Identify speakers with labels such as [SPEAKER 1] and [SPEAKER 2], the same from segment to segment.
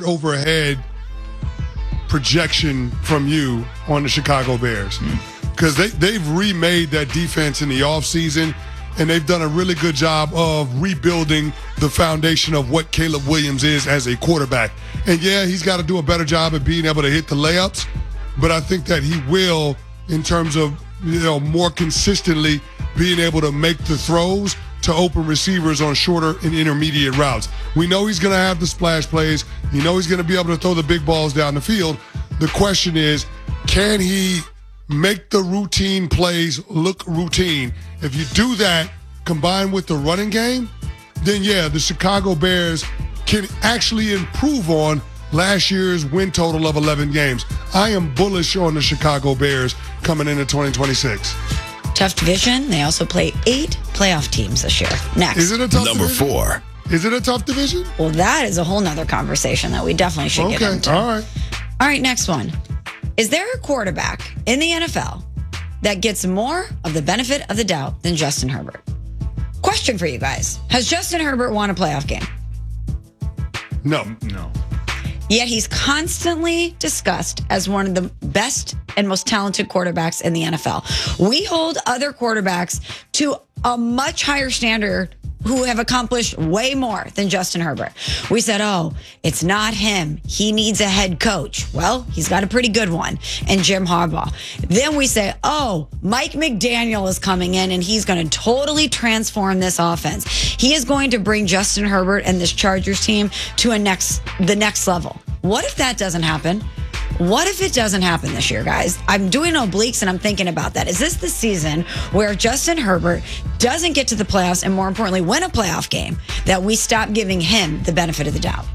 [SPEAKER 1] heart over head projection from you on the Chicago Bears? Because they've remade that defense in the offseason, and they've done a really good job of rebuilding the foundation of what Caleb Williams is as a quarterback. And yeah, he's got to do a better job at being able to hit the layups, but I think that he will, in terms of more consistently being able to make the throws to open receivers on shorter and intermediate routes. We know he's going to have the splash plays. You know he's going to be able to throw the big balls down the field. The question is, can he make the routine plays look routine? If you do that, combined with the running game, then yeah, the Chicago Bears can actually improve on last year's win total of 11 games. I am bullish on the Chicago Bears coming into 2026.
[SPEAKER 2] Tough division. They also play 8 playoff teams this year. Next.
[SPEAKER 1] Is it a tough
[SPEAKER 3] Number
[SPEAKER 1] division?
[SPEAKER 3] 4.
[SPEAKER 1] Is it a tough division?
[SPEAKER 2] Well, that is a whole nother conversation that we definitely should get into.
[SPEAKER 1] All right.
[SPEAKER 2] All right, next one. Is there a quarterback in the NFL that gets more of the benefit of the doubt than Justin Herbert? Question for you guys. Has Justin Herbert won a playoff game?
[SPEAKER 1] No.
[SPEAKER 2] Yet he's constantly discussed as one of the best and most talented quarterbacks in the NFL. We hold other quarterbacks to a much higher standard who have accomplished way more than Justin Herbert. We said, oh, it's not him. He needs a head coach. Well, he's got a pretty good one, and Jim Harbaugh. Then we say, oh, Mike McDaniel is coming in, and he's going to totally transform this offense. He is going to bring Justin Herbert and this Chargers team to the next level. What if that doesn't happen? What if it doesn't happen this year, guys? I'm doing obliques and I'm thinking about that. Is this the season where Justin Herbert doesn't get to the playoffs and, more importantly, win a playoff game, that we stop giving him the benefit of the doubt?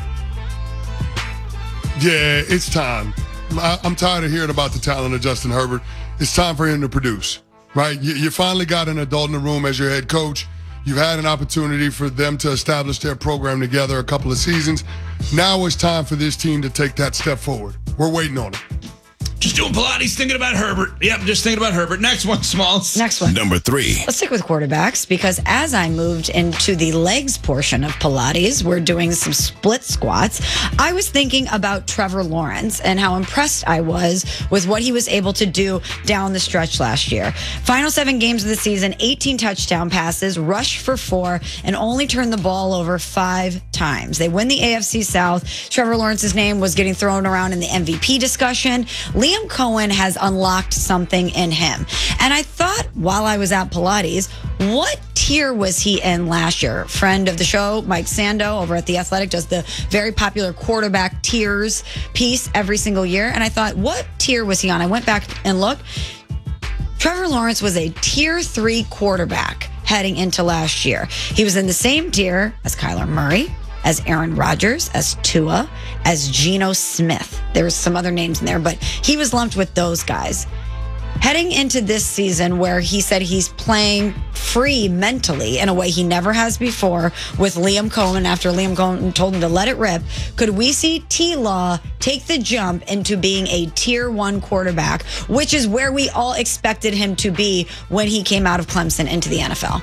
[SPEAKER 1] Yeah, it's time. I'm tired of hearing about the talent of Justin Herbert. It's time for him to produce, right? You finally got an adult in the room as your head coach. You've had an opportunity for them to establish their program together a couple of seasons. Now it's time for this team to take that step forward. We're waiting on it.
[SPEAKER 4] Just doing Pilates, thinking about Herbert. Yep, just thinking about Herbert. Next one, Smalls.
[SPEAKER 2] Next one.
[SPEAKER 3] Number 3.
[SPEAKER 2] Let's stick with quarterbacks, because as I moved into the legs portion of Pilates, we're doing some split squats. I was thinking about Trevor Lawrence and how impressed I was with what he was able to do down the stretch last year. Final 7 games of the season, 18 touchdown passes, rushed for 4, and only turned the ball over 5 times. They win the AFC South. Trevor Lawrence's name was getting thrown around in the MVP discussion. Liam Cohen has unlocked something in him. And I thought, while I was at Pilates, what tier was he in last year? Friend of the show, Mike Sando over at The Athletic, does the very popular quarterback tiers piece every single year. And I thought, what tier was he on? I went back and looked. Trevor Lawrence was a tier 3 quarterback heading into last year. He was in the same tier as Kyler Murray, as Aaron Rodgers, as Tua, as Geno Smith. There's some other names in there, but he was lumped with those guys. Heading into this season, where he said he's playing free mentally in a way he never has before with Liam Cohen, after Liam Cohen told him to let it rip, could we see T-Law take the jump into being a tier 1 quarterback, which is where we all expected him to be when he came out of Clemson into the NFL?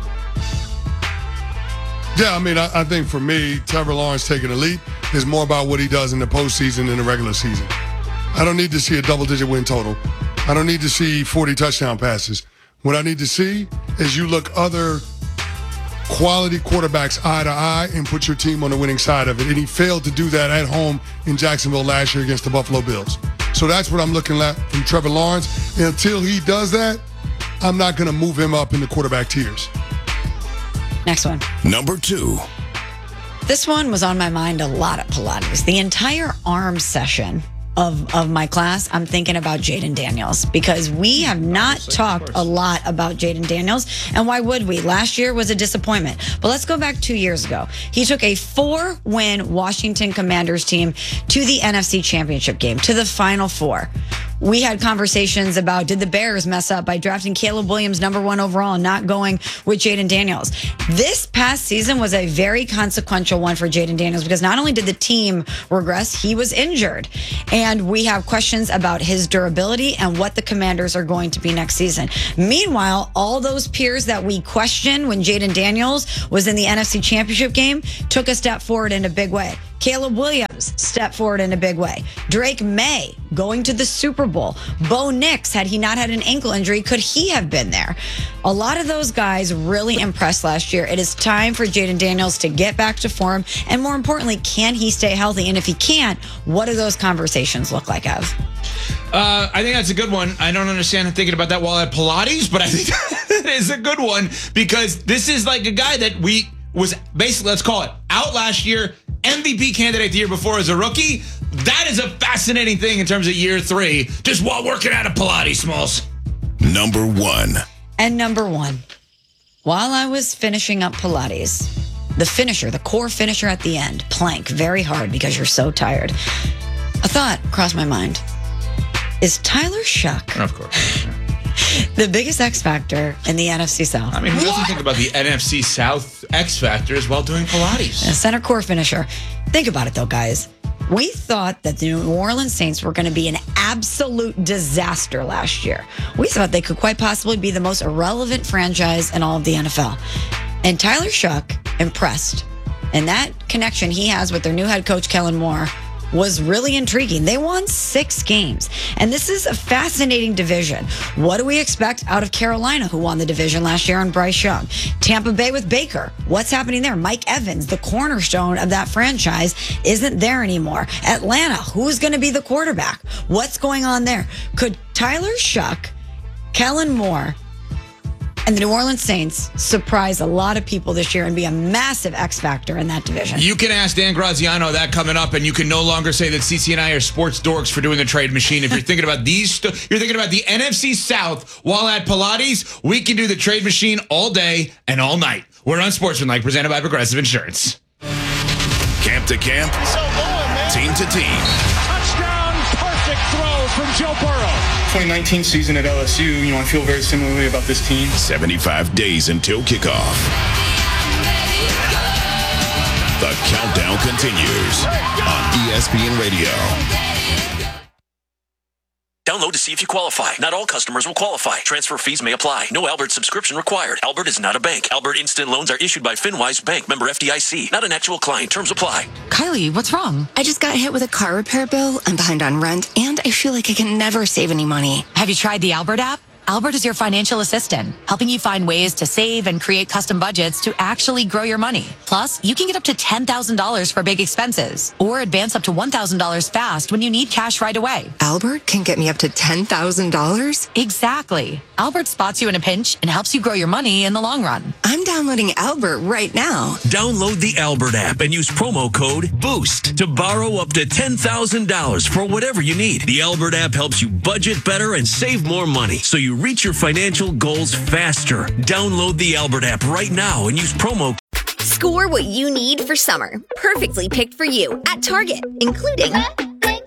[SPEAKER 1] Yeah, I mean, I think for me, Trevor Lawrence taking a leap is more about what he does in the postseason than the regular season. I don't need to see a double-digit win total. I don't need to see 40 touchdown passes. What I need to see is you look other quality quarterbacks eye to eye and put your team on the winning side of it. And he failed to do that at home in Jacksonville last year against the Buffalo Bills. So that's what I'm looking at from Trevor Lawrence. And until he does that, I'm not going to move him up in the quarterback tiers.
[SPEAKER 2] Next one.
[SPEAKER 3] Number 2.
[SPEAKER 2] This one was on my mind a lot at Pilates. The entire arm session of my class, I'm thinking about Jayden Daniels, because we have not talked a lot about Jayden Daniels, and why would we? Last year was a disappointment. But let's go back 2 years ago. He took a 4-win Washington Commanders team to the NFC Championship game, to the Final Four. We had conversations about, did the Bears mess up by drafting Caleb Williams #1 overall and not going with Jayden Daniels? This past season was a very consequential one for Jayden Daniels, because not only did the team regress, he was injured. And we have questions about his durability and what the Commanders are going to be next season. Meanwhile, all those peers that we questioned when Jayden Daniels was in the NFC Championship game took a step forward in a big way. Caleb Williams stepped forward in a big way. Drake May going to the Super Bowl. Bo Nix, had he not had an ankle injury, could he have been there? A lot of those guys really impressed last year. It is time for Jaden Daniels to get back to form. And more importantly, can he stay healthy? And if he can't, what do those conversations look like, Ev?
[SPEAKER 4] I think that's a good one. I don't understand thinking about that while at Pilates, but I think that is a good one because this is like a guy that was basically, let's call it, out last year, MVP candidate the year before as a rookie. That is a fascinating thing in terms of year 3, just while working out at Pilates, Smalls.
[SPEAKER 3] Number 1.
[SPEAKER 2] And number 1, while I was finishing up Pilates, the finisher, the core finisher at the end, plank, very hard because you're so tired. A thought crossed my mind. Is Tyler Shuck
[SPEAKER 4] Of course.
[SPEAKER 2] the biggest X factor in the NFC South?
[SPEAKER 4] I mean, who doesn't think about the NFC South X factors while doing Pilates?
[SPEAKER 2] A center core finisher. Think about it, though, guys. We thought that the New Orleans Saints were going to be an absolute disaster last year. We thought they could quite possibly be the most irrelevant franchise in all of the NFL. And Tyler Shuck impressed. And that connection he has with their new head coach, Kellen Moore, was really intriguing. They won 6 games. And this is a fascinating division. What do we expect out of Carolina, who won the division last year on Bryce Young? Tampa Bay with Baker. What's happening there? Mike Evans, the cornerstone of that franchise, isn't there anymore. Atlanta, who's going to be the quarterback? What's going on there? Could Tyler Shuck, Kellen Moore, and the New Orleans Saints surprise a lot of people this year and be a massive X factor in that division?
[SPEAKER 4] You can ask Dan Graziano that coming up, and you can no longer say that CC and I are sports dorks for doing the trade machine. If you're thinking about you're thinking about the NFC South while at Pilates, we can do the trade machine all day and all night. We're Unsportsmanlike, presented by Progressive Insurance.
[SPEAKER 3] Camp to camp, team to team.
[SPEAKER 5] Touchdown, perfect throw from Joe Burrow.
[SPEAKER 6] 2019 season at LSU, I feel very similarly about this team.
[SPEAKER 3] 75 days until kickoff. The countdown continues on ESPN Radio.
[SPEAKER 7] Download to see if you qualify. Not all customers will qualify. Transfer fees may apply. No Albert subscription required. Albert is not a bank. Albert Instant Loans are issued by FinWise Bank, member FDIC. Not an actual client. Terms apply.
[SPEAKER 8] Kylie, what's wrong? I just got hit with a car repair bill. I'm behind on rent, and I feel like I can never save any money.
[SPEAKER 9] Have you tried the Albert app? Albert is your financial assistant, helping you find ways to save and create custom budgets to actually grow your money. Plus, you can get up to $10,000 for big expenses or advance up to $1,000 fast when you need cash right away.
[SPEAKER 8] Albert can get me up to $10,000?
[SPEAKER 9] Exactly. Albert spots you in a pinch and helps you grow your money in the long run.
[SPEAKER 8] I'm downloading Albert right now.
[SPEAKER 7] Download the Albert app and use promo code BOOST to borrow up to $10,000 for whatever you need. The Albert app helps you budget better and save more money, so you reach your financial goals faster. Download the Albert app right now and use promo.
[SPEAKER 10] Score what you need for summer. Perfectly picked for you at Target, including Up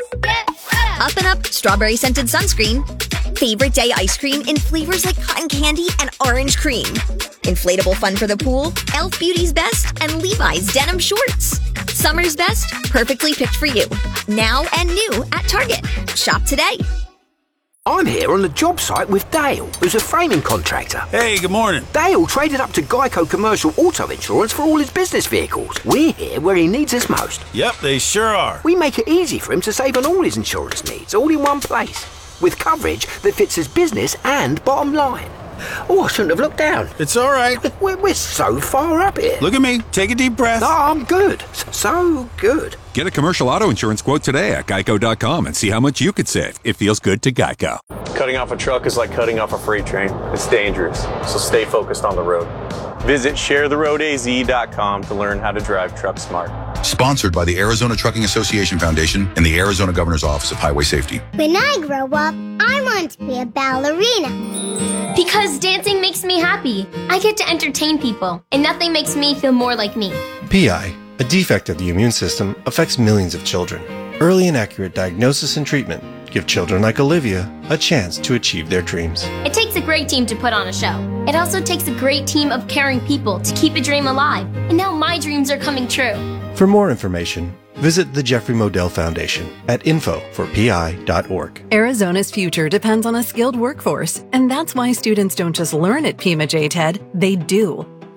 [SPEAKER 10] and Up strawberry scented sunscreen, favorite day ice cream in flavors like cotton candy and orange cream, inflatable fun for the pool, Elf Beauty's Best, and Levi's denim shorts. Summer's best, perfectly picked for you. Now and new at Target. Shop today.
[SPEAKER 11] I'm here on the job site with Dale, who's a framing contractor.
[SPEAKER 12] Hey, good morning.
[SPEAKER 11] Dale traded up to Geico Commercial Auto Insurance for all his business vehicles. We're here where he needs us most.
[SPEAKER 12] Yep, they sure are.
[SPEAKER 11] We make it easy for him to save on all his insurance needs, all in one place, with coverage that fits his business and bottom line. Oh, I shouldn't have looked down.
[SPEAKER 12] It's all right.
[SPEAKER 11] We're so far up here.
[SPEAKER 12] Look at me. Take a deep breath.
[SPEAKER 11] No, I'm good. So good.
[SPEAKER 13] Get a commercial auto insurance quote today at geico.com and see how much you could save. It feels good to Geico.
[SPEAKER 14] Cutting off a truck is like cutting off a freight train. It's dangerous, so stay focused on the road. Visit sharetheroadaz.com to learn how to drive truck smart.
[SPEAKER 15] Sponsored by the Arizona Trucking Association Foundation and the Arizona Governor's Office of Highway Safety.
[SPEAKER 16] When I grow up, I want to be a ballerina.
[SPEAKER 17] Because dancing makes me happy. I get to entertain people, and nothing makes me feel more like me.
[SPEAKER 18] PI, a defect of the immune system, affects millions of children. Early and accurate diagnosis and treatment give children like Olivia a chance to achieve their dreams.
[SPEAKER 17] It takes a great team to put on a show. It also takes a great team of caring people to keep a dream alive. And now my dreams are coming true.
[SPEAKER 18] For more information, visit the Jeffrey Modell Foundation at info4pi.org.
[SPEAKER 19] Arizona's future depends on a skilled workforce, and that's why students don't just learn at Pima J-TED, they do.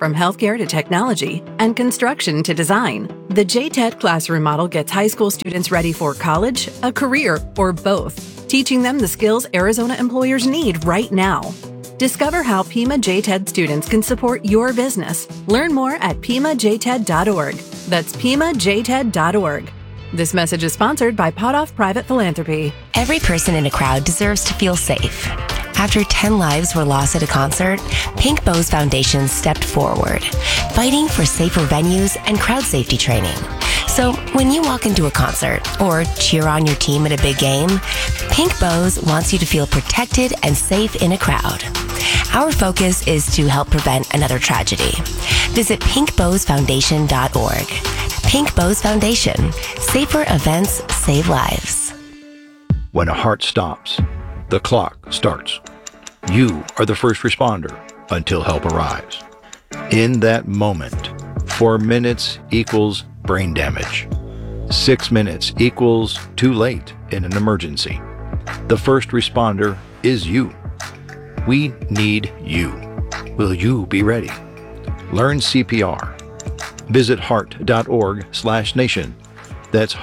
[SPEAKER 19] From healthcare to technology and construction to design, the JTED classroom model gets high school students ready for college, a career, or both, teaching them the skills Arizona employers need right now. Discover how Pima JTED students can support your business. Learn more at PimaJTED.org. That's PimaJTED.org. This message is sponsored by Potoff Private Philanthropy.
[SPEAKER 20] Every person in a crowd deserves to feel safe. After 10 lives were lost at a concert, Pink Bows Foundation stepped forward, fighting for safer venues and crowd safety training. So when you walk into a concert or cheer on your team at a big game, Pink Bows wants you to feel protected and safe in a crowd. Our focus is to help prevent another tragedy. Visit pinkbowsfoundation.org. Pink Bows Foundation. Safer events save lives.
[SPEAKER 21] When a heart stops, the clock starts. You are the first responder until help arrives. In that moment, 4 minutes equals brain damage. 6 minutes equals too late in an emergency. The first responder is you. We need you. Will you be ready? Learn CPR. Visit heart.org/nation. That's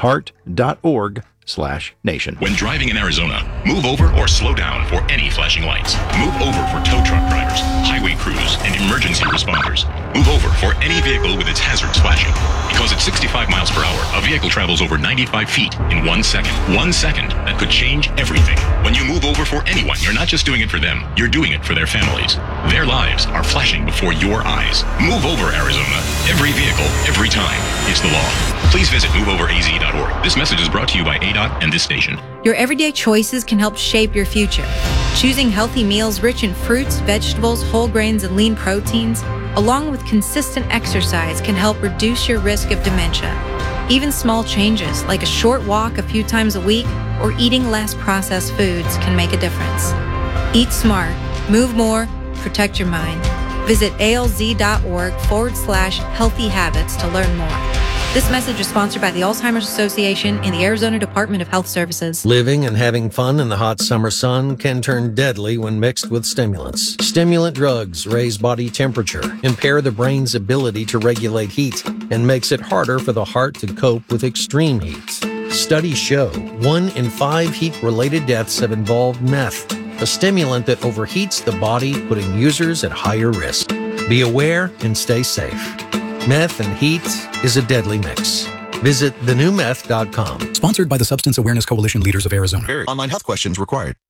[SPEAKER 21] heart.org/nation.
[SPEAKER 3] When driving in Arizona, move over or slow down for any flashing lights. Move over for tow truck drivers, highway crews, and emergency responders. Move over for any vehicle with its hazards flashing. Because at 65 miles per hour, a vehicle travels over 95 feet in 1 second. 1 second that could change everything. When you move over for anyone, you're not just doing it for them, you're doing it for their families. Their lives are flashing before your eyes. Move over, Arizona. Every vehicle, every time. It's the law. Please visit moveoveraz.org. This message is brought to you by ADOT and this station.
[SPEAKER 22] Your everyday choices can help shape your future. Choosing healthy meals rich in fruits, vegetables, whole grains, and lean proteins, along with consistent exercise, can help reduce your risk of dementia. Even small changes, like a short walk a few times a week or eating less processed foods, can make a difference. Eat smart, move more, protect your mind. Visit alz.org/healthy habits to learn more. This message is sponsored by the Alzheimer's Association and the Arizona Department of Health Services.
[SPEAKER 23] Living and having fun in the hot summer sun can turn deadly when mixed with stimulants. Stimulant drugs raise body temperature, impair the brain's ability to regulate heat, and makes it harder for the heart to cope with extreme heat. Studies show 1 in 5 heat-related deaths have involved meth, a stimulant that overheats the body, putting users at higher risk. Be aware and stay safe. Meth and heat is a deadly mix. Visit thenewmeth.com.
[SPEAKER 24] Sponsored by the Substance Awareness Coalition Leaders of Arizona.
[SPEAKER 25] Online health questions required.